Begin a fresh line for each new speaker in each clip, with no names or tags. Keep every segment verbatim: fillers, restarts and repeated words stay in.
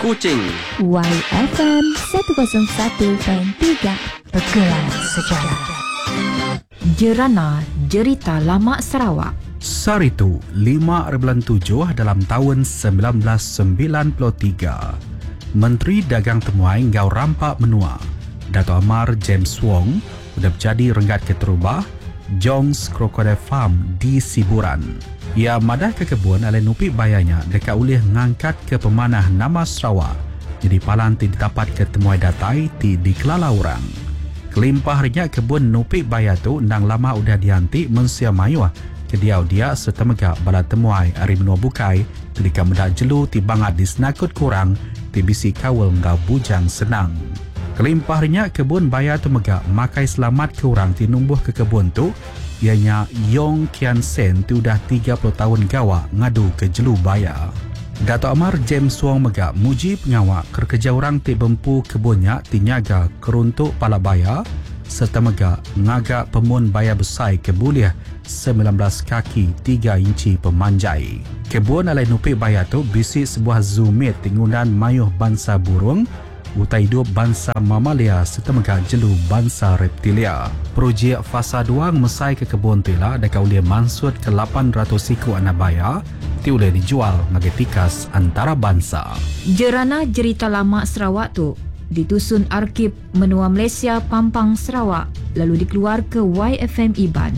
Kuching.
Y F M seratus satu perpuluhan tiga Pergelar Sejarah.
Jerana Jerita Lama Sarawak.
Saritu lima bulan tujuh dalam tahun sembilan belas sembilan puluh tiga. Menteri Dagang Temuai Ngau Rampak Menua, Dato' Amar James Wong, sudah menjadi Renggat Keterubah Jongs Crocodile Farm di Siburan. Ia madah ke kebun oleh nupi bayanya dekat ulih ngangkat ke pemanah nama Sarawak. Jadi palan ti dapat ketemuai datai ti di kelala orang. Kelimpah rinyak kebun nupi baya tu nang lama udah dianti mensia mayuah ke diau dia setemegak bala temuai hari menua bukai ketika mudah jelu ti bangat disnakut kurang ti bisi kawal ngau bujang senang. Kelimpah rinyak kebun baya tu megak makai selamat ke orang ti numbuh ke kebun tu ianya Yong Kian Sen tu dah tiga puluh tahun gawa ngadu ke jelu baya. Dato' Amar James Wong megak muji pengawak kerja orang ti bempu kebunnya ti nyaga keruntuk pala baya serta megak ngagak pemun baya besai kebuliah sembilan belas kaki tiga inci pemanjai. Kebun alai nupi baya tu bisi sebuah zoomit tingunan mayuh bangsa burung utai hidup bangsa mamalia serta megak jelu bangsa reptilia. Projek fasa duang mesai ke kebun tila dekat ulia mansud ke lapan ratus siku anak baya ti boleh dijual ngagai tikas antara bangsa.
Jerana Jerita Lama Sarawak tu ditusun Arkib Menua Malaysia Pampang Sarawak lalu dikeluar ke Y F M Iban.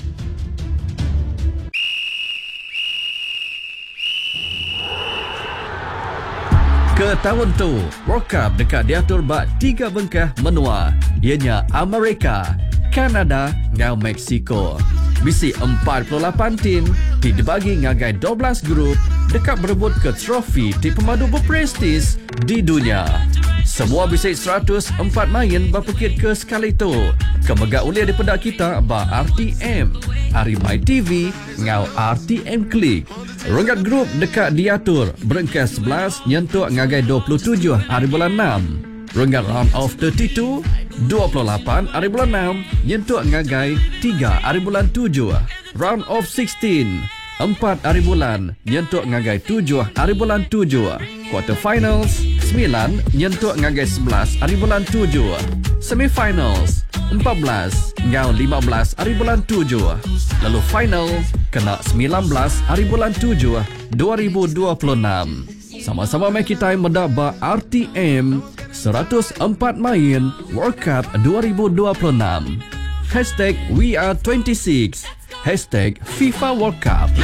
Ke tahun tu, World Cup dekat diatur bak tiga bengkah menua. Ianya Amerika, Kanada ngau Mexico. Bisi empat puluh lapan tim ti dibagi ngagai dua belas grup dekat berebut ke trofi ti pemadu berprestis di dunia. Semua bisi seratus empat main berpekit ke sekali tu. Kemegak ulia di pedak kita ba R T M, Arimai T V ngau R T M Klik. Renggat grup dekat diatur berengkas sebelas nyentuk ngagai dua puluh tujuh hari bulan enam. Renggat round of tiga puluh dua, dua puluh lapan hari bulan enam nyentuk ngagai tiga hari bulan tujuh. Round of enam belas, empat hari bulan nyentuk ngagai tujuh hari bulan tujuh. Quarter finals sembilan nyentuk ngagai sebelas hari bulan tujuh. Semifinals empat belas ngau lima belas hari bulan tujuh. Lalu final kena sembilan belas hari bulan tujuh dua ribu dua puluh enam. Sama-sama mai kita mendaba R T M seratus empat main World Cup dua ribu dua puluh enam. Hashtag We Are dua puluh enam. Hashtag FIFA World Cup.